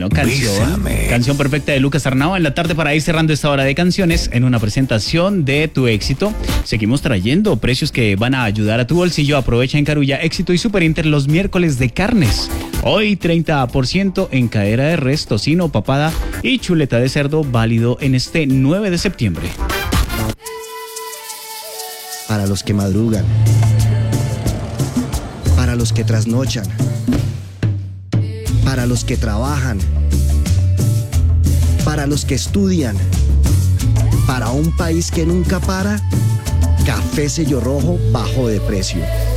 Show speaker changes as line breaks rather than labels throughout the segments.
Bueno, canción perfecta de Lucas Arnau en la tarde para ir cerrando esta hora de canciones en una presentación de Tu Éxito. Seguimos trayendo precios que van a ayudar a tu bolsillo. Aprovecha en Carulla, Éxito y Super Inter los miércoles de carnes. Hoy 30% en cadera de res, tocino, papada y chuleta de cerdo, válido en este 9 de septiembre.
Para los que madrugan, para los que trasnochan, para los que trabajan, para los que estudian, para un país que nunca para, Café Sello Rojo bajo de precio.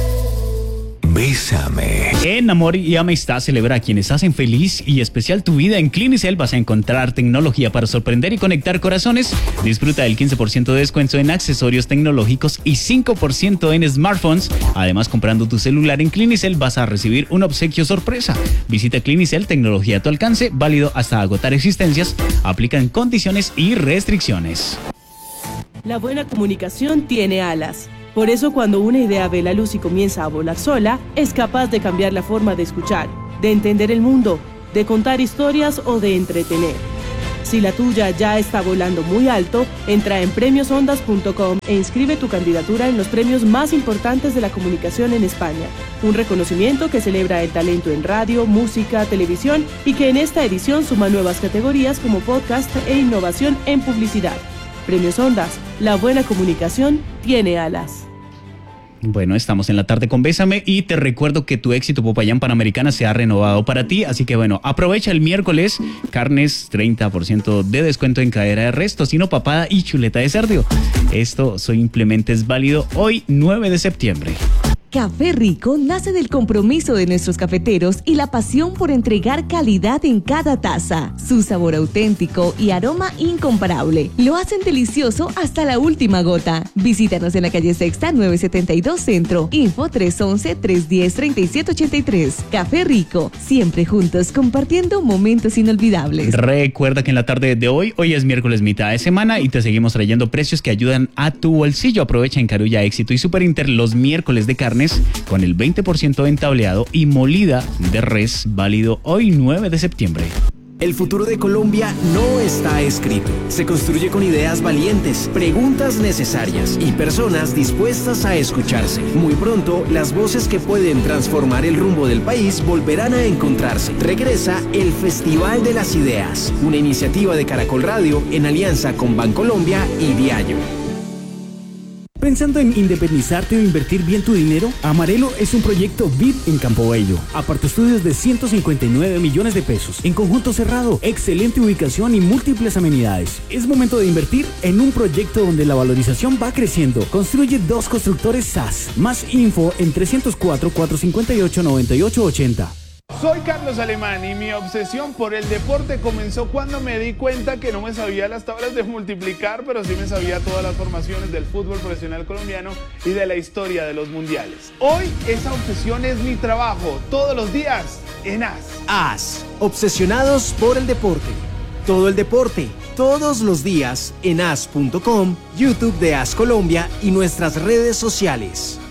Bésame.
En Amor y Amistad celebra a quienes hacen feliz y especial tu vida. En Clinicel vas a encontrar tecnología para sorprender y conectar corazones. Disfruta del 15% de descuento en accesorios tecnológicos y 5% en smartphones. Además, comprando tu celular en Clinicel vas a recibir un obsequio sorpresa. Visita Clinicel, tecnología a tu alcance, válido hasta agotar existencias. Aplican condiciones y restricciones.
La buena comunicación tiene alas. Por eso, cuando una idea ve la luz y comienza a volar sola, es capaz de cambiar la forma de escuchar, de entender el mundo, de contar historias o de entretener. Si la tuya ya está volando muy alto, entra en premiosondas.com e inscribe tu candidatura en los premios más importantes de la comunicación en España. Un reconocimiento que celebra el talento en radio, música, televisión y que en esta edición suma nuevas categorías como podcast e innovación en publicidad. Premios Ondas, la buena comunicación tiene alas.
Bueno, estamos en la tarde con Bésame y te recuerdo que Tu Éxito Popayán Panamericana se ha renovado para ti, así que bueno, aprovecha el miércoles, carnes 30% de descuento en cadera de res, tocino, papada y chuleta de cerdo. Esto simplemente es válido hoy 9 de septiembre.
Café Rico nace del compromiso de nuestros cafeteros y la pasión por entregar calidad en cada taza. Su sabor auténtico y aroma incomparable lo hacen delicioso hasta la última gota. Visítanos en la calle Sexta 972 Centro. Info 311-310-3783. Café Rico, siempre juntos compartiendo momentos inolvidables.
Recuerda que en la tarde de hoy es miércoles mitad de semana y te seguimos trayendo precios que ayudan a tu bolsillo. Aprovecha en Carulla, Éxito y Super Inter los miércoles de carnes con el 20% en tableado y molida de res, válido hoy 9 de septiembre.
El futuro de Colombia no está escrito. Se construye con ideas valientes, preguntas necesarias y personas dispuestas a escucharse. Muy pronto, las voces que pueden transformar el rumbo del país volverán a encontrarse. Regresa el Festival de las Ideas, una iniciativa de Caracol Radio en alianza con Bancolombia y Diallo.
¿Pensando en independizarte o invertir bien tu dinero? Amarelo es un proyecto VIP en Campo Bello. Apartaestudios de 159 millones de pesos. En conjunto cerrado, excelente ubicación y múltiples amenidades. Es momento de invertir en un proyecto donde la valorización va creciendo. Construye 2 constructores SAS. Más info en 304-458-9880.
Soy Carlos Alemán y mi obsesión por el deporte comenzó cuando me di cuenta que no me sabía las tablas de multiplicar, pero sí me sabía todas las formaciones del fútbol profesional colombiano y de la historia de los mundiales. Hoy esa obsesión es mi trabajo, todos los días en AS.
AS, obsesionados por el deporte. Todo el deporte, todos los días en as.com, YouTube de AS Colombia y nuestras redes sociales.